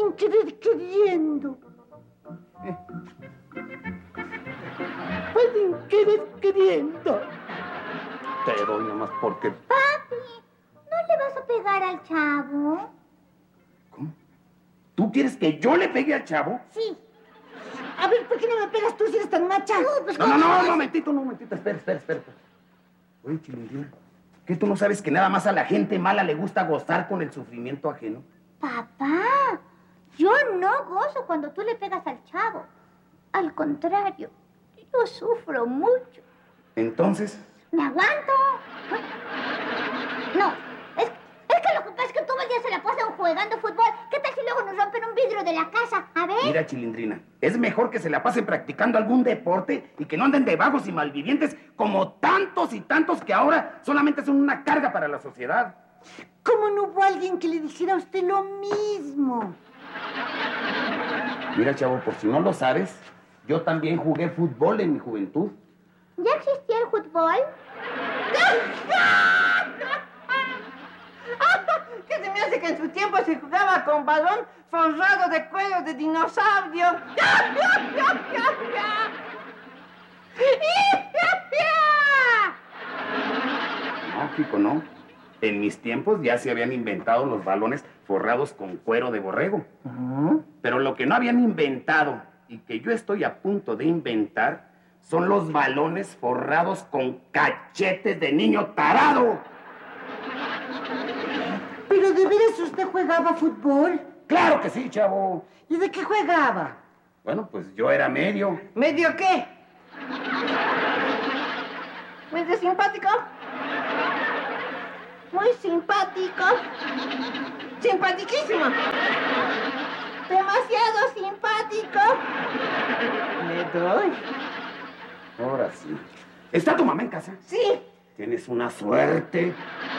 sin querer queriendo. Pues sin querer queriendo. Te doy nomás porque... Papi, ¿no le vas a pegar al chavo? ¿Cómo? ¿Tú quieres que yo le pegue al chavo? Sí. A ver, ¿por qué no me pegas tú si eres tan macha? Pues, No, un momentito. Espera. Oye, Chilindrina, ¿qué tú no sabes que nada más a la gente mala le gusta gozar con el sufrimiento ajeno? Papá, yo no gozo cuando tú le pegas al chavo. Al contrario, yo sufro mucho. Entonces... ¿Me aguanto? No, es que lo que pasa es que todo el día se la pasan jugando fútbol. ¿Qué tal si luego nos rompen un vidrio de la casa? A ver. Mira, Chilindrina, es mejor que se la pasen practicando algún deporte y que no anden de vagos y malvivientes como tantos y tantos que ahora solamente son una carga para la sociedad. ¿Cómo no hubo alguien que le dijera a usted lo mismo? Mira, chavo, por si no lo sabes, yo también jugué fútbol en mi juventud. ¿Ya existía el fútbol? ¿Qué se me hace que en su tiempo se jugaba con balón forrado de cuero de dinosaurio? No, Kiko, no. En mis tiempos ya se habían inventado los balones forrados con cuero de borrego. Pero lo que no habían inventado y que yo estoy a punto de inventar son los balones forrados con cachetes de niño tarado. ¿Pero de veras usted jugaba fútbol? ¡Claro que sí, chavo! ¿Y de qué jugaba? Bueno, pues yo era medio. ¿Medio qué? ¿Medio simpático? Muy simpático. Simpatiquísimo. Demasiado simpático. ¿Me doy? Ahora sí. ¿Está tu mamá en casa? Sí. Tienes una suerte.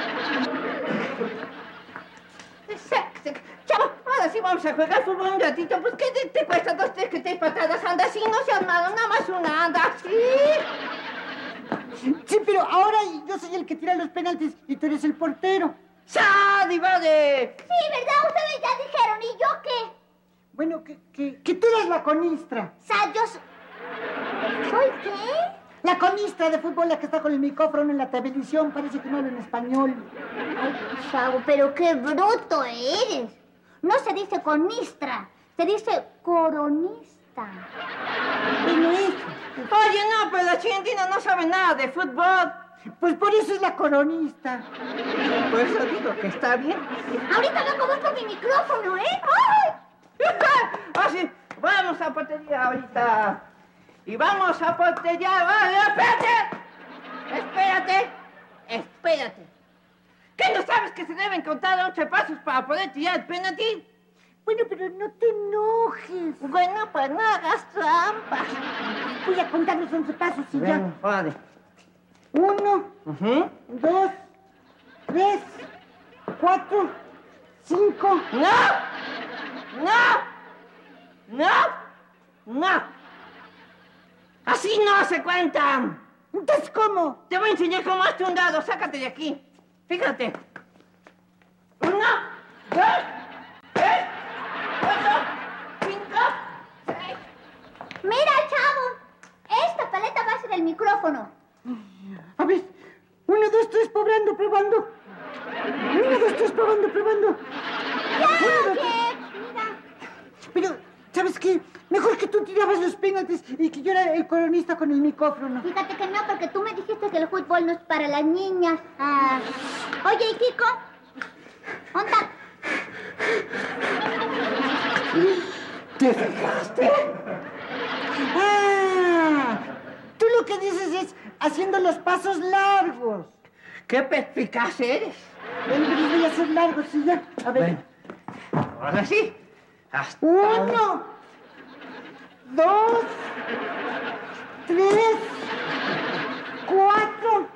Chavo, ahora sí vamos a jugar fútbol un ratito. Pues, ¿qué te cuesta 2, 3, que 3 patadas? Anda así, no seas malo, nada más una, anda así. Sí, pero ahora yo soy el que tira los penaltis y tú eres el portero. ¡Sadi, vale! Sí, ¿verdad? Ustedes ya dijeron. ¿Y yo qué? Bueno, que tú eres la conistra. ¿Soy qué? La conistra de fútbol, la que está con el micrófono en la televisión. Parece que no habla en español. Ay, chavo, pero qué bruto eres. No se dice conistra, se dice coronista. Bueno, eso. Oye, no, pero la Chilindrina no sabe nada de fútbol. Pues por eso es la coronista. Por eso digo que está bien. Ahorita vengo voy por mi micrófono, ¿eh? ¡Ay! Así, vamos a portería ahorita. Y vamos a portería. ¡Vale, espérate! ¿Qué no sabes que se deben contar 11 pasos para poder tirar el penalti? Bueno, pero no te enojes. Bueno, pues no hagas trampas. Voy a contar los 11 pasos y ya. Vale. 1, 2, 3, 4, 5. ¡No! Así no se cuentan. Entonces, ¿cómo? Te voy a enseñar cómo hazte un dado. Sácate de aquí. Fíjate. 1, 2, 3, 4, 5, 6. Mira, chavo. Esta paleta va a ser el micrófono. A ver. 1, 2, 3, probando. 1, 2, 3, probando. Ya, ¿qué? Mira. Pero, ¿sabes qué? Mejor que tú tirabas los penaltis y que yo era el coronista con el micrófono. Fíjate que no, porque tú me dijiste que el fútbol no es para las niñas. Oye, ¿y Kiko? ¿Onda? ¿Te fijaste? Tú lo que dices es haciendo los pasos largos. ¡Qué perspicaz eres! Bueno, pero voy a hacer largos y ya. A ver. Bueno, ahora sí. 1, 2, 3, 4,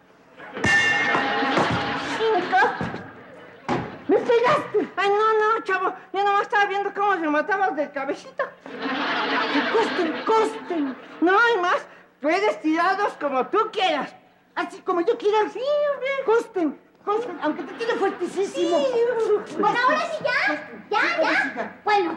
5. ¡Me pegaste! Ay, no, chavo. Yo nomás estaba viendo cómo rematabas de cabecita. Que costen. No hay más. Puedes tirarlos como tú quieras. Así como yo quiera. Sí, hombre. Costen, aunque te tire fuertísimo. Bueno, ahora sí ya. Ya. Bueno,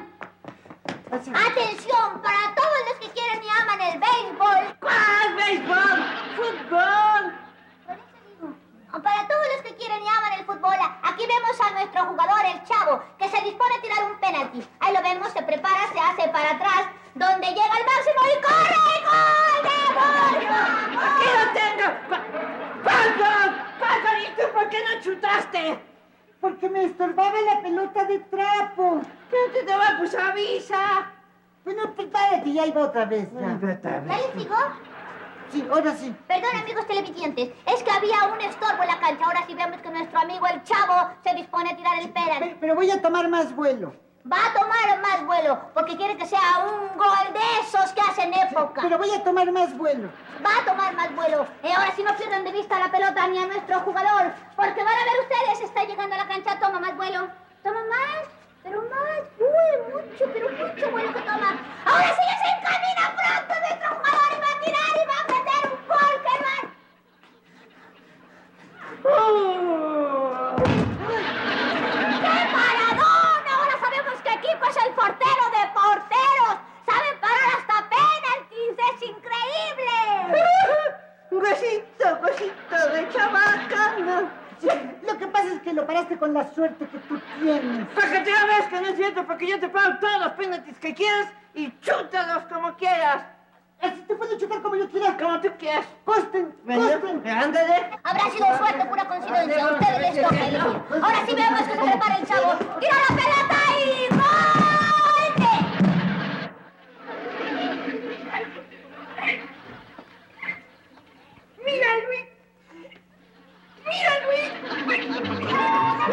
jugador, el Chavo, que se dispone a tirar un penalti. Ahí lo vemos, se prepara, se hace para atrás, donde llega al máximo y corre. ¡Gol de Borja! ¡Aquí lo tengo! ¡Pajarito! ¿Por qué no chutaste? Porque me estorbaba la pelota de trapo. ¿Qué te va? Pues avisa. Bueno, prepárate, ya iba otra vez. Ya. ¿Ya les digo? Sí, ahora sí. Perdón, amigos televidentes, es que había un estorbo en la cancha. Ahora sí vemos que nuestro amigo el Chavo se dispone a tirar el penalti. Pero voy a tomar más vuelo. Va a tomar más vuelo, porque quiere que sea un gol de esos que hacen época. Pero voy a tomar más vuelo. Va a tomar más vuelo. Ahora sí no pierdan de vista a la pelota ni a nuestro jugador, porque van a ver ustedes, está llegando a la cancha, toma más vuelo. Toma más, pero más. Uy, mucho, pero mucho vuelo que toma. Ahora sí ya se encamina pronto nuestro jugador y va a tirar y va a meter un gol que va. ¡Qué paradón! Ahora sabemos que Kiko es el portero de porteros. Sabe parar hasta penaltis. ¡Es increíble! Gocito de chamaca. Sí, lo que pasa es que lo paraste con la suerte que tú tienes. Para que te ves que no es cierto, porque yo te pago todos los penaltis que quieras y chútalos como quieras. Así te puedo chutar como yo quiera. Como tú quieras. Costen, costen. Ándale. Habrá sido suerte, pura coincidencia. Ustedes les toca elegir. Ahora sí